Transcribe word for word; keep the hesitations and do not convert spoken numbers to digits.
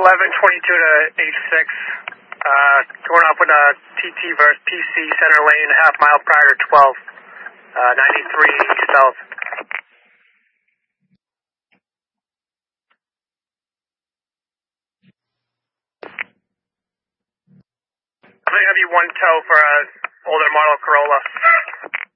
eleven twenty-two to eight six. Uh, going off with a T T versus P C center lane, half mile prior to twelve. Uh, ninety-three south. I think I'll be one tow for a older model Corolla.